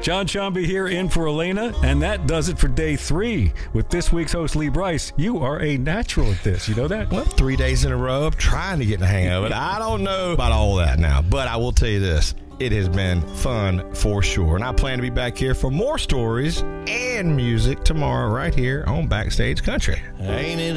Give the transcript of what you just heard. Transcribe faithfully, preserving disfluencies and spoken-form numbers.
John Shambi here in for Elena, and that does it for day three. With this week's host, Lee Bryce, you are a natural at this. You know that? Well, three days in a row of trying to get the hang of it. I don't know about all that now, but I will tell you this. It has been fun for sure. And I plan to be back here for more stories and music tomorrow right here on Backstage Country. Ain't it